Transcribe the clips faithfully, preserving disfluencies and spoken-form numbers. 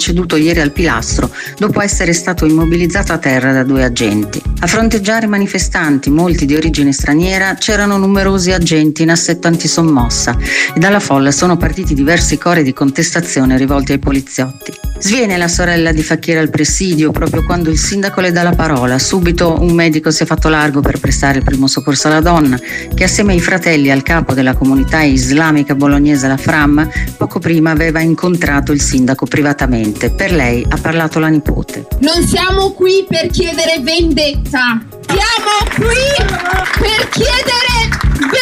deceduto ieri al pilastro dopo essere stato immobilizzato a terra da due agenti. A fronteggiare i manifestanti, molti di origine straniera, c'erano numerosi agenti in assetto antisommossa e dalla folla sono partiti diversi cori di contestazione rivolti ai poliziotti. Sviene la sorella di Fakir al presidio proprio quando il sindaco le dà la parola. Subito un medico si è fatto largo per prestare il primo soccorso alla donna, che assieme ai fratelli al capo della comunità islamica bolognese, la Fram, poco prima aveva incontrato il sindaco privatamente. Per lei ha parlato la nipote. Non siamo qui per chiedere vendetta, siamo qui per chiedere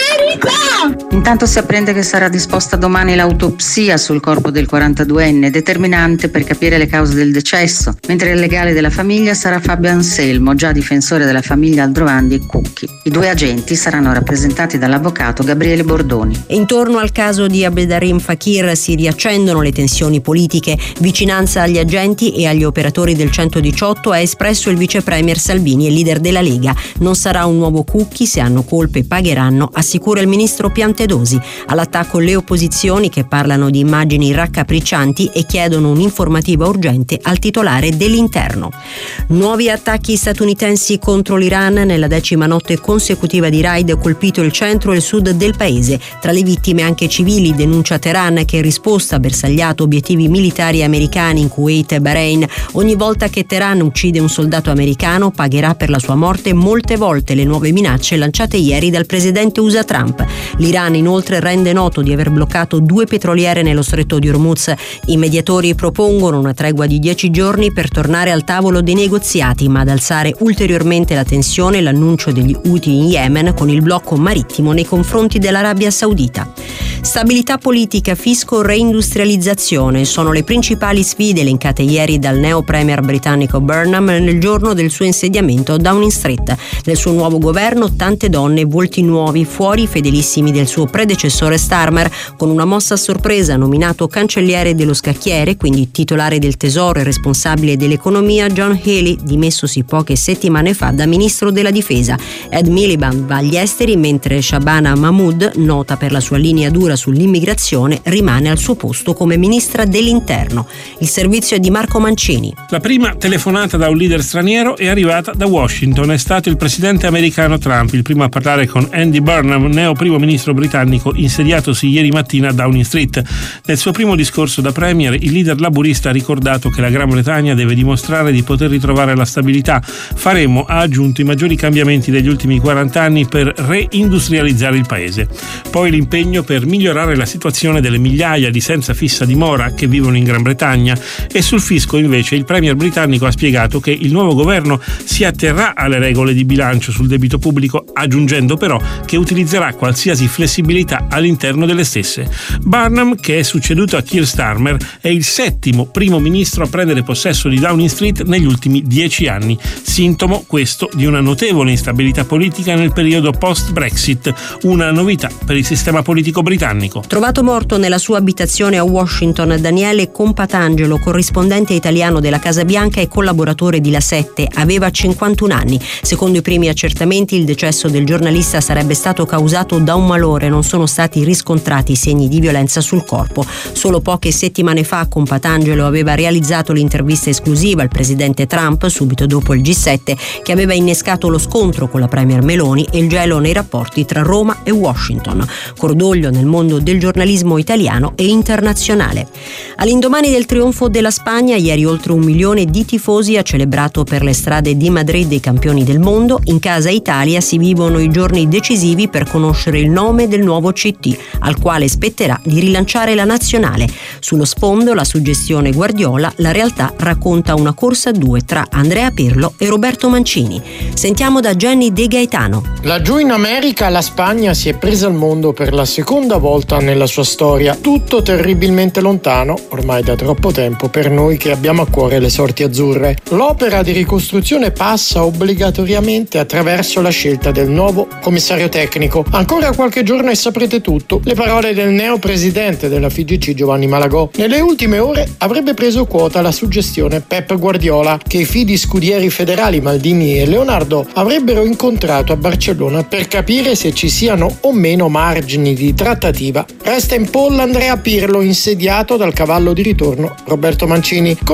verità! Intanto si apprende che sarà disposta domani l'autopsia sul corpo del quarantaduenne, determinante per capire le cause del decesso, mentre il legale della famiglia sarà Fabio Anselmo, già difensore della famiglia Aldrovandi e Cucchi. I due agenti saranno rappresentati dall'avvocato Gabriele Bordoni. Intorno al caso di Abdelrahim Fakir si riaccendono le tensioni politiche. Vicinanza agli agenti e agli operatori del centodiciotto ha espresso il vice premier Salvini e leader della Lega. Non sarà un nuovo Cucchi, se hanno colpe pagheranno, assicura il ministro Piantedosi. All'attacco le opposizioni, che parlano di immagini raccapriccianti e chiedono un'informativa urgente al titolare dell'Interno. Nuovi attacchi statunitensi contro l'Iran. Nella decima notte consecutiva di raid colpito il centro e il sud del paese. Tra le vittime anche civili, denuncia Teheran, che in risposta ha bersagliato obiettivi militari americani in Kuwait e Bahrain. Ogni volta che Teheran uccide un soldato americano pagherà per la sua morte molte volte le nuove minacce lanciate ieri dal presidente U S A Trump. L'Iran inoltre rende noto di aver bloccato due petroliere nello stretto di Hormuz. I mediatori propongono una tregua di dieci giorni per tornare al tavolo dei negoziati, ma ad alzare ulteriormente la tensione l'annuncio degli Houthi in Yemen con il blocco marittimo nei confronti dell'Arabia Saudita. Stabilità politica, fisco, reindustrializzazione sono le principali sfide elencate ieri dal neo premier britannico Burnham nel giorno del suo insediamento a Downing Street. Nel suo nuovo governo tante donne e volti nuovi, fuori i fedelissimi del suo predecessore Starmer, con una mossa a sorpresa nominato cancelliere dello scacchiere, quindi titolare del tesoro e responsabile dell'economia, John Healey, dimessosi poche settimane fa da ministro della difesa. Ed Miliband va agli esteri, mentre Shabana Mahmood, nota per la sua linea dura sull'immigrazione, rimane al suo posto come ministra dell'Interno. Il servizio è di Marco Mancini. La prima telefonata da un leader straniero è arrivata da Washington. È stato il presidente americano Trump il primo a parlare con Andy Burnham, neo primo ministro britannico insediatosi ieri mattina a Downing Street. Nel suo primo discorso da premier, il leader laburista ha ricordato che la Gran Bretagna deve dimostrare di poter ritrovare la stabilità. Faremo, ha aggiunto, i maggiori cambiamenti degli ultimi quaranta anni per reindustrializzare il paese. Poi l'impegno per migliorare la situazione delle migliaia di senza fissa dimora che vivono in Gran Bretagna. E sul fisco invece il premier britannico ha spiegato che il nuovo governo si atterrà alle regole di bilancio sul debito pubblico, aggiungendo però che utilizzerà qualsiasi flessibilità all'interno delle stesse. Burnham, che è succeduto a Keir Starmer, è il settimo primo ministro a prendere possesso di Downing Street negli ultimi dieci anni, sintomo questo di una notevole instabilità politica nel periodo post-Brexit, una novità per il sistema politico britannico. Trovato morto nella sua abitazione a Washington, Daniele Compatangelo, corrispondente italiano della Casa Bianca e collaboratore di La Sette, aveva cinquantuno anni. Secondo i primi accertamenti, il decesso del giornalista sarebbe stato causato da un malore, non sono stati riscontrati segni di violenza sul corpo. Solo poche settimane fa Compatangelo aveva realizzato l'intervista esclusiva al presidente Trump subito dopo il G sette, che aveva innescato lo scontro con la premier Meloni e il gelo nei rapporti tra Roma e Washington. Cordoglio nel mondo del giornalismo italiano e internazionale. All'indomani del trionfo della Spagna, ieri oltre un milione di tifosi ha celebrato per le strade di Madrid i campioni del mondo. In casa Italia si vivono i giorni decisivi per conoscere il nome del nuovo C T, al quale spetterà di rilanciare la nazionale. Sullo sfondo la suggestione Guardiola, la realtà racconta una corsa a due tra Andrea Pirlo e Roberto Mancini. Sentiamo da Jenny De Gaetano. Laggiù in America la Spagna si è presa al mondo per la seconda volta nella sua storia, tutto terribilmente lontano, ormai da troppo tempo, per noi che abbiamo a cuore le sorti azzurre. L'opera di ricostruzione passa obbligatoriamente attraverso la scelta del nuovo commissario tecnico. Ancora qualche giorno e saprete tutto. Le parole del neo presidente della F I G C Giovanni Malagò. Nelle ultime ore avrebbe preso quota la suggestione Pep Guardiola che i fidi scudieri federali Maldini e Leonardo avrebbero incontrato a Barcellona per capire se ci siano o meno margini di trattativa. Resta in polla Andrea Pirlo, insediato dal cavallo di ritorno Roberto Mancini.